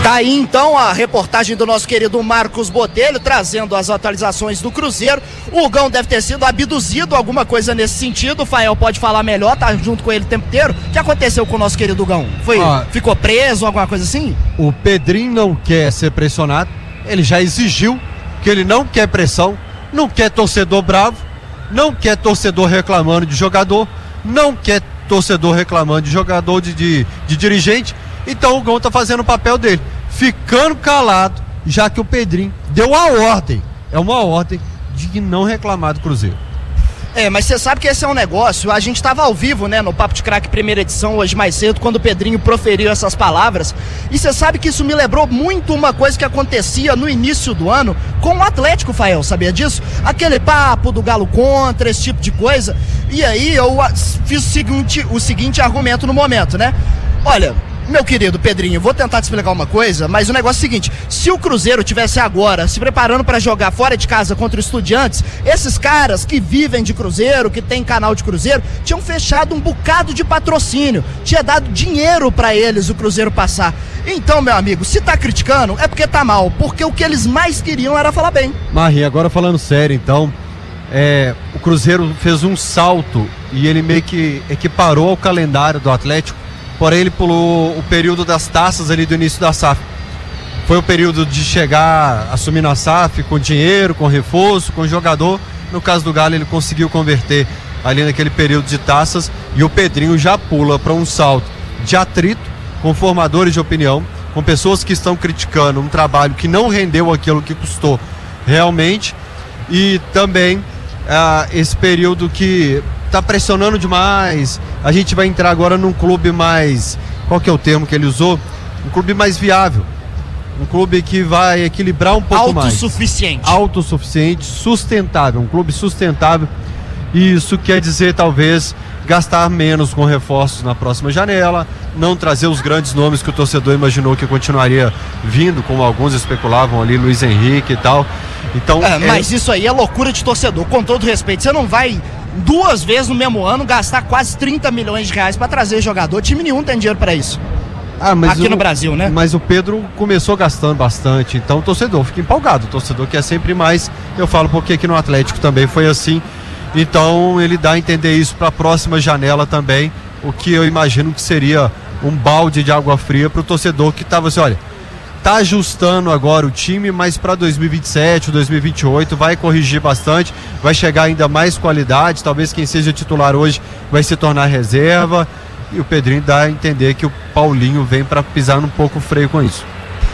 Tá aí então a reportagem do nosso querido Marcos Botelho, trazendo as atualizações do Cruzeiro. O Gão deve ter sido abduzido, alguma coisa nesse sentido. O Fael pode falar melhor, tá junto com ele o tempo inteiro. O que aconteceu com o nosso querido Gão? Ficou preso, alguma coisa assim? O Pedrinho não quer ser pressionado, ele já exigiu que ele não quer pressão, não quer torcedor bravo, não quer torcedor reclamando de jogador, não quer torcedor reclamando de jogador, de dirigente. Então o Gão tá fazendo o papel dele, ficando calado, já que o Pedrinho deu a ordem, é uma ordem de não reclamar do Cruzeiro. Mas você sabe que esse é um negócio, a gente estava ao vivo, né, no Papo de Craque primeira edição, hoje mais cedo, quando o Pedrinho proferiu essas palavras, e você sabe que isso me lembrou muito uma coisa que acontecia no início do ano com o Atlético, Fael, sabia disso? Aquele papo do Galo contra, esse tipo de coisa, e aí eu fiz o seguinte argumento no momento, né? Olha, meu querido Pedrinho, vou tentar te explicar uma coisa, mas o negócio é o seguinte: se o Cruzeiro tivesse agora se preparando para jogar fora de casa contra os Estudiantes, esses caras que vivem de Cruzeiro, que tem canal de Cruzeiro, tinham fechado um bocado de patrocínio, tinha dado dinheiro para eles o Cruzeiro passar. Então, meu amigo, se tá criticando, é porque tá mal, porque o que eles mais queriam era falar bem. Marinho, agora falando sério, então, o Cruzeiro fez um salto e ele meio que equiparou ao calendário do Atlético. Porém, ele pulou o período das taças ali do início da SAF. Foi o período de chegar assumindo a SAF com dinheiro, com reforço, com jogador. No caso do Galo, ele conseguiu converter ali naquele período de taças. E o Pedrinho já pula para um salto de atrito com formadores de opinião, com pessoas que estão criticando um trabalho que não rendeu aquilo que custou realmente. E também esse período que tá pressionando demais. A gente vai entrar agora num clube mais, qual que é o termo que ele usou? Um clube mais viável, um clube que vai equilibrar um pouco mais. Autossuficiente, sustentável, um clube sustentável. E isso quer dizer talvez gastar menos com reforços na próxima janela, não trazer os grandes nomes que o torcedor imaginou que continuaria vindo, como alguns especulavam ali, Luiz Henrique e tal. Então, mas isso aí é loucura de torcedor, com todo respeito. Você não vai 2 vezes no mesmo ano gastar quase 30 milhões de reais para trazer jogador. Time nenhum tem dinheiro para isso. Aqui no Brasil, né? Mas o Pedro começou gastando bastante, então o torcedor fica empolgado, o torcedor quer sempre mais. Eu falo porque aqui no Atlético também foi assim. Então ele dá a entender isso para a próxima janela também, o que eu imagino que seria um balde de água fria para o torcedor que estava assim, olha, tá ajustando agora o time, mas para 2027, 2028 vai corrigir bastante, vai chegar ainda mais qualidade, talvez quem seja titular hoje vai se tornar reserva, e o Pedrinho dá a entender que o Paulinho vem para pisar um pouco o freio com isso.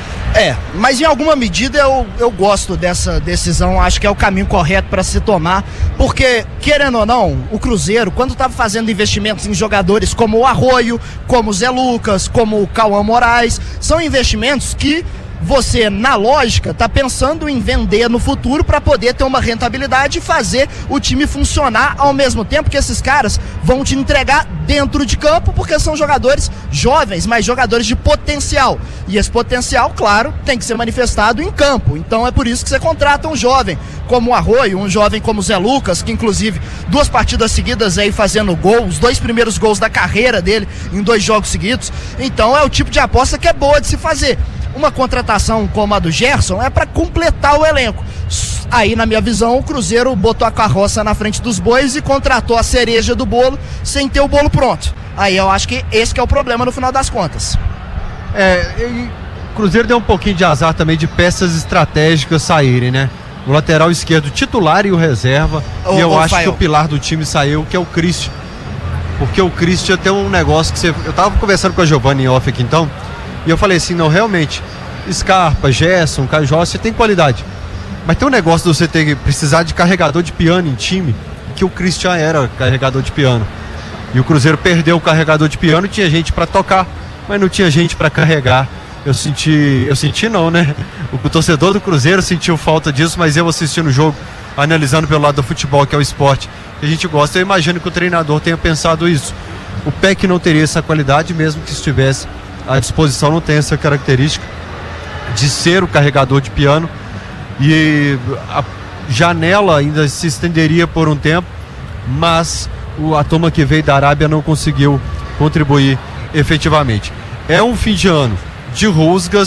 Mas em alguma medida eu gosto dessa decisão, acho que é o caminho correto para se tomar, porque, querendo ou não, o Cruzeiro, quando estava fazendo investimentos em jogadores como o Arroio, como o Zé Lucas, como o Cauã Moraes, são investimentos que você, na lógica, tá pensando em vender no futuro para poder ter uma rentabilidade e fazer o time funcionar ao mesmo tempo que esses caras vão te entregar dentro de campo, porque são jogadores jovens, mas jogadores de potencial. E esse potencial, claro, tem que ser manifestado em campo. Então é por isso que você contrata um jovem como o Arroio, um jovem como o Zé Lucas, que inclusive 2 partidas seguidas aí fazendo gol, os 2 primeiros gols da carreira dele em 2 jogos seguidos. Então é o tipo de aposta que é boa de se fazer. Uma contratação como a do Gerson é para completar o elenco. Aí, na minha visão, o Cruzeiro botou a carroça na frente dos bois e contratou a cereja do bolo sem ter o bolo pronto. Aí eu acho que esse que é o problema no final das contas. O Cruzeiro deu um pouquinho de azar também de peças estratégicas saírem, né? O lateral esquerdo titular e o reserva. E eu acho que o pilar do time saiu, que é o Christian. Porque o Christian tem um negócio que você... Eu tava conversando com a Giovanni em off aqui então, e eu falei assim, não, realmente, Scarpa, Gerson, Caio Jorge, você tem qualidade. Mas tem um negócio de você precisar de carregador de piano em time, que o Christian era carregador de piano. E o Cruzeiro perdeu o carregador de piano, tinha gente para tocar, mas não tinha gente para carregar. Eu senti não, né? O torcedor do Cruzeiro sentiu falta disso, mas eu assistindo o jogo, analisando pelo lado do futebol, que é o esporte que a gente gosta, eu imagino que o treinador tenha pensado isso. O Peck não teria essa qualidade, mesmo que estivesse à disposição, não tem essa característica de ser o carregador de piano, e a janela ainda se estenderia por um tempo, mas a turma que veio da Arábia não conseguiu contribuir efetivamente. É um fim de ano de rusgas,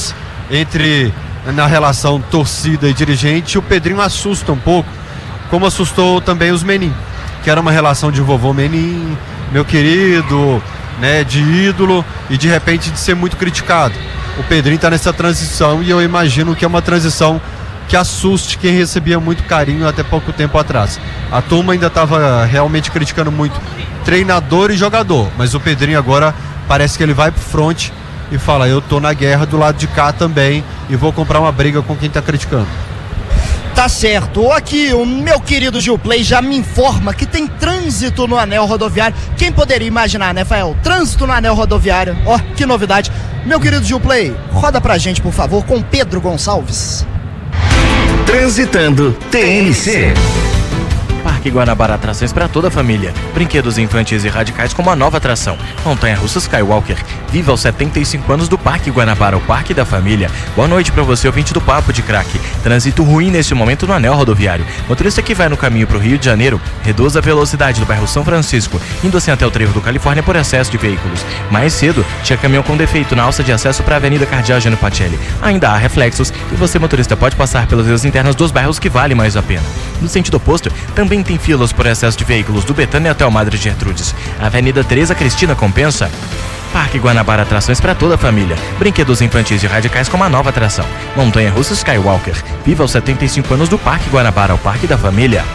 na relação torcida e dirigente, o Pedrinho assusta um pouco, como assustou também os Menin, que era uma relação de vovô Menin, meu querido, né, de ídolo, e de repente de ser muito criticado. O Pedrinho está nessa transição e eu imagino que é uma transição que assuste quem recebia muito carinho até pouco tempo atrás. A turma ainda estava realmente criticando muito treinador e jogador, mas o Pedrinho agora parece que ele vai pro front e fala: eu tô na guerra do lado de cá também e vou comprar uma briga com quem tá criticando. Tá certo. Aqui o meu querido Gilplay já me informa que tem trânsito no anel rodoviário. Quem poderia imaginar, né, Fael? Trânsito no anel rodoviário. Ó, que novidade. Meu querido Gilplay, roda pra gente, por favor, com Pedro Gonçalves. Transitando TNC. Parque Guanabara, atrações para toda a família. Brinquedos infantis e radicais como a nova atração Montanha-russa Skywalker. Viva os 75 anos do Parque Guanabara, o Parque da Família. Boa noite para você, ouvinte do Papo de Craque. Trânsito ruim nesse momento no anel rodoviário. Motorista que vai no caminho para o Rio de Janeiro, reduz a velocidade do bairro São Francisco, indo assim até o trevo do Califórnia por excesso de veículos. Mais cedo, tinha caminhão com defeito na alça de acesso para a Avenida Cardeal Gênio Pacelli. Ainda há reflexos e você, motorista, pode passar pelas vias internas dos bairros que vale mais a pena. No sentido oposto, também tem filas por excesso de veículos do Betânia até o Madre Gertrudes. Avenida Teresa Cristina compensa. Parque Guanabara, atrações para toda a família. Brinquedos infantis e radicais como a nova atração Montanha-russa Skywalker. Viva os 75 anos do Parque Guanabara, o Parque da Família.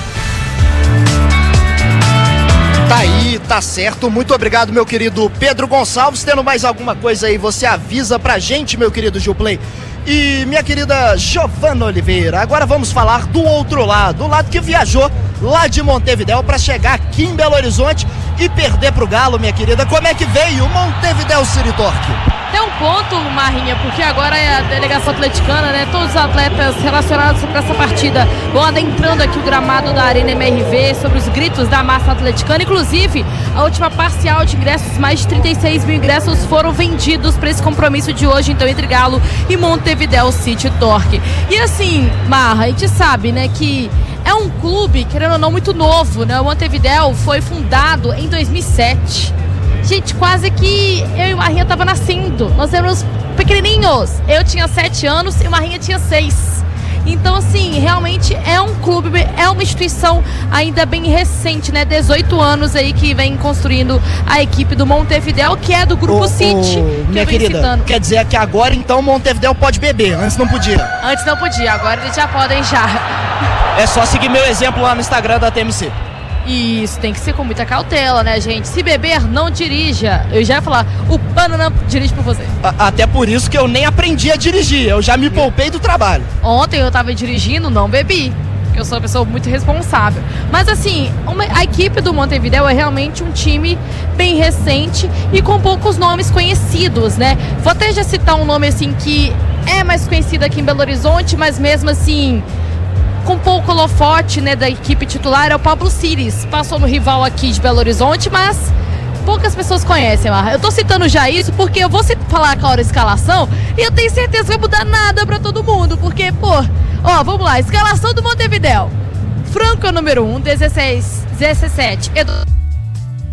Tá aí, tá certo. Muito obrigado, meu querido Pedro Gonçalves. Tendo mais alguma coisa aí, você avisa pra gente, meu querido Gilplay. E minha querida Giovana Oliveira, agora vamos falar do outro lado, o lado que viajou lá de Montevidéu para chegar aqui em Belo Horizonte e perder pro Galo, minha querida. Como é que veio Montevidéu City Torque? Tem um ponto, Marrinha, porque agora é a delegação atleticana, né? Todos os atletas relacionados para essa partida vão adentrando aqui o gramado da Arena MRV sobre os gritos da massa atleticana. Inclusive, a última parcial de ingressos, mais de 36 mil ingressos foram vendidos para esse compromisso de hoje, então, entre Galo e Montevidéu City Torque. E assim, Marra, a gente sabe, né, que é um clube, querendo ou não, muito novo, né? O Montevidéu foi fundado em 2007. Gente, quase que eu e o Marrinha tava nascendo. Nós éramos pequenininhos. Eu tinha 7 anos e o Marrinha tinha 6. Então, assim, realmente é um clube, é uma instituição ainda bem recente, né? 18 anos aí que vem construindo a equipe do Montevidéu, que é do Grupo City. Minha querida, citando. Quer dizer que agora, então, o Montevidéu pode beber. Antes não podia. Antes não podia, agora eles já podem já. É só seguir meu exemplo lá no Instagram da TMC. Isso, tem que ser com muita cautela, né, gente? Se beber, não dirija. Eu já ia falar, o pano não dirige por você. Até por isso que eu nem aprendi a dirigir. Eu já me poupei do trabalho. Ontem eu tava dirigindo, não bebi. Eu sou uma pessoa muito responsável. Mas assim, a equipe do Montevidéu é realmente um time bem recente e com poucos nomes conhecidos, né? Vou até já citar um nome assim que é mais conhecido aqui em Belo Horizonte, mas mesmo assim com pouco holofote, né, da equipe titular, é o Pablo Ciris. Passou no rival aqui de Belo Horizonte, mas poucas pessoas conhecem, Marra. Eu tô citando já isso porque eu vou falar com a hora de escalação e eu tenho certeza que vai mudar nada pra todo mundo, porque, pô, ó, vamos lá, escalação do Montevidéu. Franco é o número 1, 17,